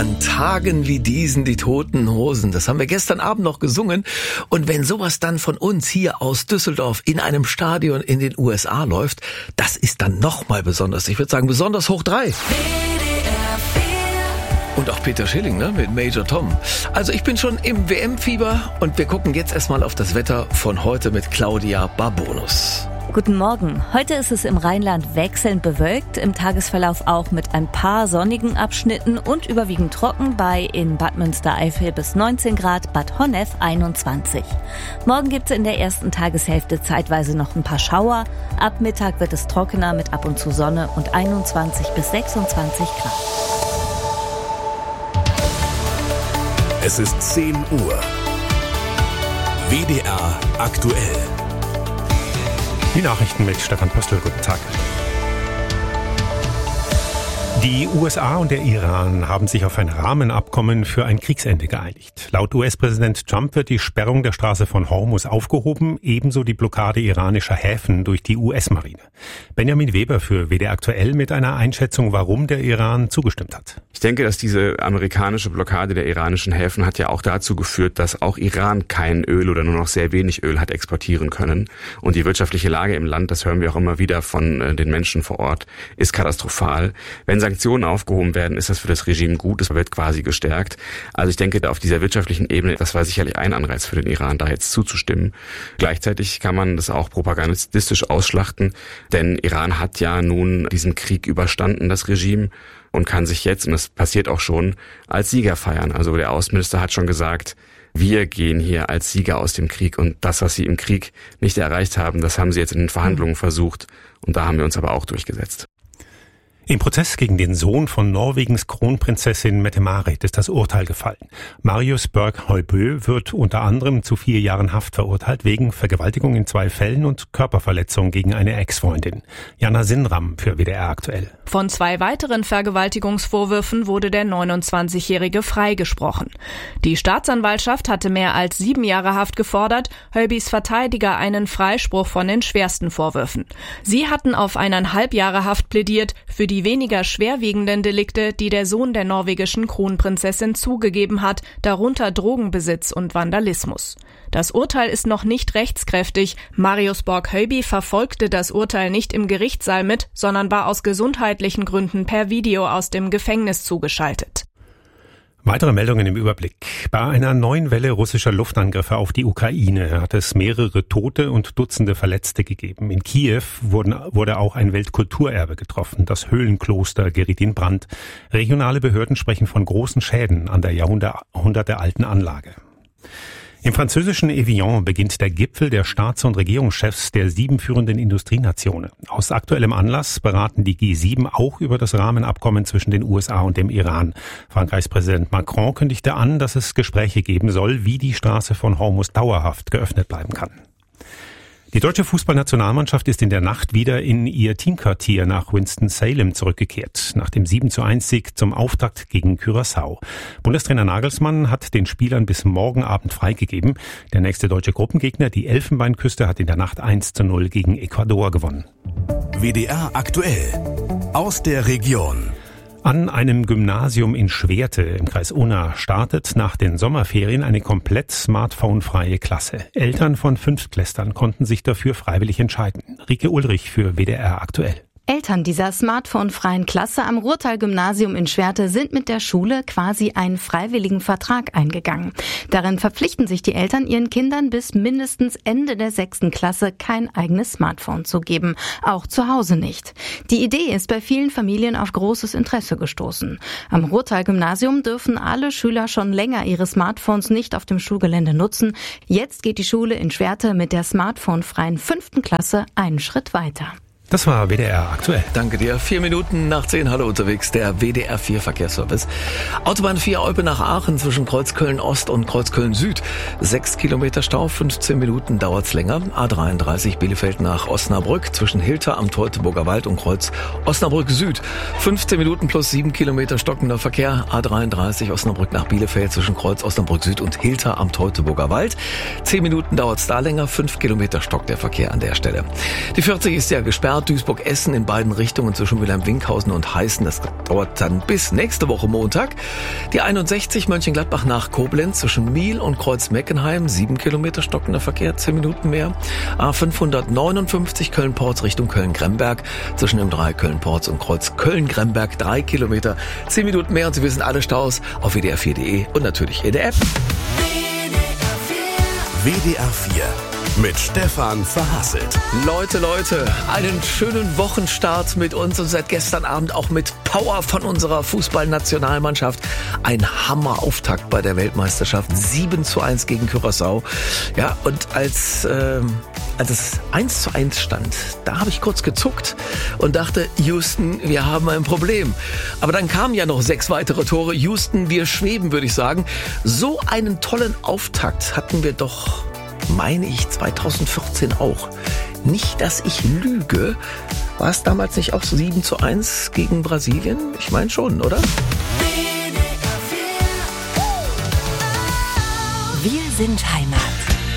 An Tagen wie diesen die Toten Hosen. Das haben wir gestern Abend noch gesungen. Und wenn sowas dann von uns hier aus Düsseldorf in einem Stadion in den USA läuft, das ist dann nochmal besonders. Ich würde sagen, besonders hoch 3. Und auch Peter Schilling, ne, mit Major Tom. Also ich bin schon im WM-Fieber und wir gucken jetzt erstmal auf das Wetter von heute mit Claudia Barbonus. Guten Morgen. Heute ist es im Rheinland wechselnd bewölkt, im Tagesverlauf auch mit ein paar sonnigen Abschnitten und überwiegend trocken bei in Bad Münstereifel bis 19 Grad, Bad Honnef 21. Morgen gibt es in der ersten Tageshälfte zeitweise noch ein paar Schauer. Ab Mittag wird es trockener mit ab und zu Sonne und 21 bis 26 Grad. Es ist 10 Uhr. WDR aktuell. Die Nachrichten mit Stefan Postel. Guten Tag. Die USA und der Iran haben sich auf ein Rahmenabkommen für ein Kriegsende geeinigt. Laut US-Präsident Trump wird die Sperrung der Straße von Hormuz aufgehoben, ebenso die Blockade iranischer Häfen durch die US-Marine. Benjamin Weber für WDR aktuell mit einer Einschätzung, warum der Iran zugestimmt hat. Ich denke, dass diese amerikanische Blockade der iranischen Häfen hat ja auch dazu geführt, dass auch Iran kein Öl oder nur noch sehr wenig Öl hat exportieren können. Und die wirtschaftliche Lage im Land, das hören wir auch immer wieder von den Menschen vor Ort, ist katastrophal. Wenn Sanktionen aufgehoben werden, ist das für das Regime gut, es wird quasi gestärkt. Also ich denke, auf dieser wirtschaftlichen Ebene, das war sicherlich ein Anreiz für den Iran, da jetzt zuzustimmen. Gleichzeitig kann man das auch propagandistisch ausschlachten, denn Iran hat ja nun diesen Krieg überstanden, das Regime, und kann sich jetzt, und das passiert auch schon, als Sieger feiern. Also der Außenminister hat schon gesagt, wir gehen hier als Sieger aus dem Krieg, und das, was sie im Krieg nicht erreicht haben, das haben sie jetzt in den Verhandlungen versucht, und da haben wir uns aber auch durchgesetzt. Im Prozess gegen den Sohn von Norwegens Kronprinzessin Mette-Marit ist das Urteil gefallen. Marius Berg-Høibø wird unter anderem zu 4 Jahren Haft verurteilt wegen Vergewaltigung in 2 Fällen und Körperverletzung gegen eine Ex-Freundin. Jana Sinram für WDR aktuell. Von 2 weiteren Vergewaltigungsvorwürfen wurde der 29-Jährige freigesprochen. Die Staatsanwaltschaft hatte mehr als 7 Jahre Haft gefordert, Høibøs Verteidiger einen Freispruch von den schwersten Vorwürfen. Sie hatten auf 1,5 Jahre Haft plädiert für die weniger schwerwiegenden Delikte, die der Sohn der norwegischen Kronprinzessin zugegeben hat, darunter Drogenbesitz und Vandalismus. Das Urteil ist noch nicht rechtskräftig. Marius Berg-Høibø verfolgte das Urteil nicht im Gerichtssaal mit, sondern war aus gesundheitlichen Gründen per Video aus dem Gefängnis zugeschaltet. Weitere Meldungen im Überblick. Bei einer neuen Welle russischer Luftangriffe auf die Ukraine hat es mehrere Tote und Dutzende Verletzte gegeben. In Kiew wurde auch ein Weltkulturerbe getroffen. Das Höhlenkloster geriet in Brand. Regionale Behörden sprechen von großen Schäden an der jahrhundertealten Anlage. Im französischen Evian beginnt der Gipfel der Staats- und Regierungschefs der 7 führenden Industrienationen. Aus aktuellem Anlass beraten die G7 auch über das Rahmenabkommen zwischen den USA und dem Iran. Frankreichs Präsident Macron kündigte an, dass es Gespräche geben soll, wie die Straße von Hormuz dauerhaft geöffnet bleiben kann. Die deutsche Fußballnationalmannschaft ist in der Nacht wieder in ihr Teamquartier nach Winston-Salem zurückgekehrt, nach dem 7:1-Sieg zum Auftakt gegen Curaçao. Bundestrainer Nagelsmann hat den Spielern bis morgen Abend freigegeben. Der nächste deutsche Gruppengegner, die Elfenbeinküste, hat in der Nacht 1:0 gegen Ecuador gewonnen. WDR aktuell. Aus der Region. An einem Gymnasium in Schwerte im Kreis Unna startet nach den Sommerferien eine komplett smartphonefreie Klasse. Eltern von 5-Klässlern konnten sich dafür freiwillig entscheiden. Rike Ulrich für WDR aktuell. Eltern dieser smartphonefreien Klasse am Ruhrtal-Gymnasium in Schwerte sind mit der Schule quasi einen freiwilligen Vertrag eingegangen. Darin verpflichten sich die Eltern, ihren Kindern bis mindestens Ende der 6. Klasse kein eigenes Smartphone zu geben, auch zu Hause nicht. Die Idee ist bei vielen Familien auf großes Interesse gestoßen. Am Ruhrtal-Gymnasium dürfen alle Schüler schon länger ihre Smartphones nicht auf dem Schulgelände nutzen. Jetzt geht die Schule in Schwerte mit der smartphonefreien 5. Klasse einen Schritt weiter. Das war WDR aktuell. Danke dir. 4 Minuten nach 10, hallo unterwegs, der WDR 4 Verkehrsservice. Autobahn 4 Olpe nach Aachen zwischen Kreuzköln Ost und Kreuzköln Süd. 6 Kilometer Stau, 15 Minuten dauert's länger. A33 Bielefeld nach Osnabrück zwischen Hilter am Teutoburger Wald und Kreuz Osnabrück Süd. 15 Minuten plus 7 Kilometer stockender Verkehr. A33 Osnabrück nach Bielefeld zwischen Kreuz Osnabrück Süd und Hilter am Teutoburger Wald. 10 Minuten dauert's da länger, 5 Kilometer stockt der Verkehr an der Stelle. Die 40 ist ja gesperrt. Stuttgart, Duisburg-Essen in beiden Richtungen zwischen Wilhelm-Winkhausen und Heißen. Das dauert dann bis nächste Woche Montag. Die 61 Mönchengladbach nach Koblenz zwischen Miel und Kreuz-Meckenheim, 7 Kilometer stockender Verkehr, 10 Minuten mehr. A559 Köln-Porz Richtung Köln-Gremberg zwischen dem 3 Köln-Porz und Kreuz Köln-Gremberg, 3 Kilometer, 10 Minuten mehr. Und Sie wissen alle Staus auf WDR4.de und natürlich in der App. WDR 4 mit Stefan Verhasselt. Leute, einen schönen Wochenstart mit uns und seit gestern Abend auch mit Power von unserer Fußballnationalmannschaft. Ein Hammerauftakt bei der Weltmeisterschaft, 7:1 gegen Curaçao. Ja, und als es 1:1 stand, da habe ich kurz gezuckt und dachte, Houston, wir haben ein Problem. Aber dann kamen ja noch 6 weitere Tore. Houston, wir schweben, würde ich sagen. So einen tollen Auftakt hatten wir doch, meine ich, 2014 auch. Nicht, dass ich lüge. War es damals nicht auch 7:1 gegen Brasilien? Ich meine schon, oder? Wir sind Heimat.